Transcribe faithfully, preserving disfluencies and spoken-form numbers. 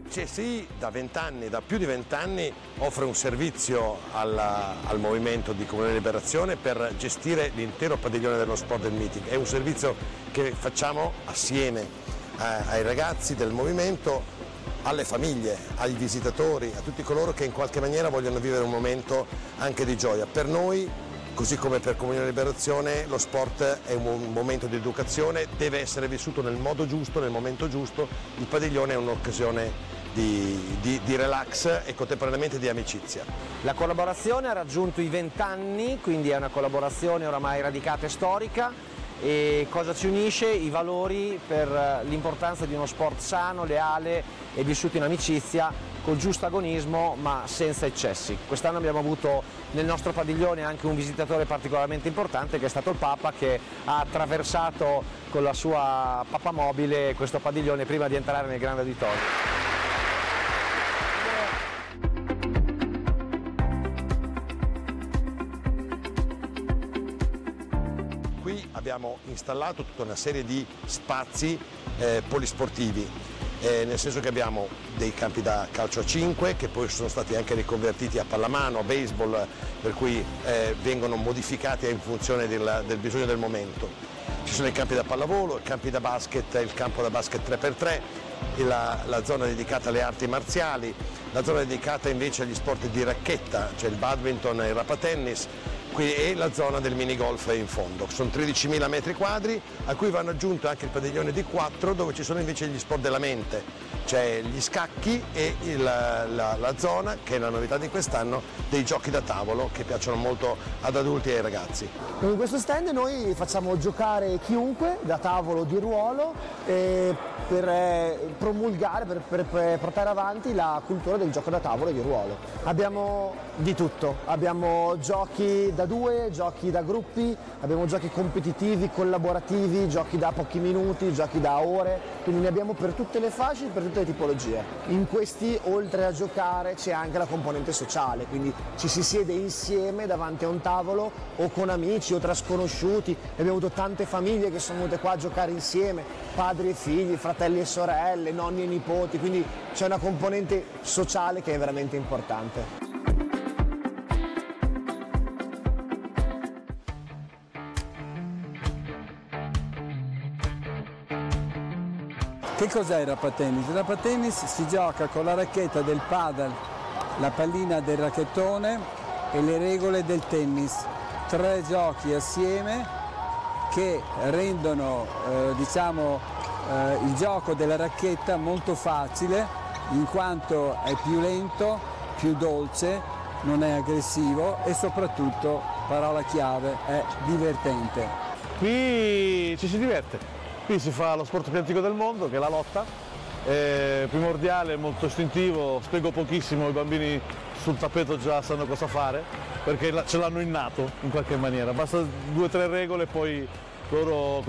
C S I da vent'anni, da più di vent'anni, offre un servizio alla, al movimento di Comunione e Liberazione per gestire l'intero padiglione dello sport del meeting. È un servizio che facciamo assieme eh, ai ragazzi del movimento, alle famiglie, ai visitatori, a tutti coloro che in qualche maniera vogliono vivere un momento anche di gioia. Per noi, così come per Comunione e Liberazione, lo sport è un momento di educazione, deve essere vissuto nel modo giusto, nel momento giusto. Il padiglione è un'occasione di, di, di relax e contemporaneamente di amicizia. La collaborazione ha raggiunto i vent'anni, quindi è una collaborazione oramai radicata e storica. E cosa ci unisce? I valori per l'importanza di uno sport sano, leale e vissuto in amicizia, col giusto agonismo ma senza eccessi. Quest'anno abbiamo avuto nel nostro padiglione anche un visitatore particolarmente importante che è stato il Papa, che ha attraversato con la sua papamobile questo padiglione prima di entrare nel grande auditorio. Qui abbiamo installato tutta una serie di spazi eh, polisportivi, eh, nel senso che abbiamo dei campi da calcio a cinque che poi sono stati anche riconvertiti a pallamano, a baseball, per cui eh, vengono modificati in funzione del, del bisogno del momento. Ci sono i campi da pallavolo, i campi da basket, il campo da basket tre per tre, la, la zona dedicata alle arti marziali, la zona dedicata invece agli sport di racchetta, cioè il badminton e il rapatennis, e la zona del minigolf in fondo. Sono tredicimila metri quadri a cui vanno aggiunto anche il padiglione D quattro dove ci sono invece gli sport della mente, cioè gli scacchi e il, la, la zona, che è la novità di quest'anno, dei giochi da tavolo che piacciono molto ad adulti e ai ragazzi. In questo stand noi facciamo giocare chiunque da tavolo di ruolo eh, per eh, promulgare, per, per, per portare avanti la cultura del gioco da tavolo e di ruolo. Abbiamo di tutto, abbiamo giochi da due, giochi da gruppi, abbiamo giochi competitivi, collaborativi, giochi da pochi minuti, giochi da ore, quindi ne abbiamo per tutte le fasce, per tutte le tipologie. In questi, oltre a giocare, c'è anche la componente sociale, quindi ci si siede insieme davanti a un tavolo o con amici o tra sconosciuti. Abbiamo avuto tante famiglie che sono venute qua a giocare insieme, padri e figli, fratelli e sorelle, nonni e nipoti, quindi c'è una componente sociale che è veramente importante. Che cos'è il rapatennis? Il rapatennis si gioca con la racchetta del padel, la pallina del racchettone e le regole del tennis. Tre giochi assieme che rendono eh, diciamo, eh, il gioco della racchetta molto facile, in quanto è più lento, più dolce, non è aggressivo e soprattutto, parola chiave, è divertente. Qui ci si diverte. Qui si fa lo sport più antico del mondo, che è la lotta, è primordiale, molto istintivo, spiego pochissimo, i bambini sul tappeto già sanno cosa fare, perché ce l'hanno innato in qualche maniera, basta due o tre regole e poi loro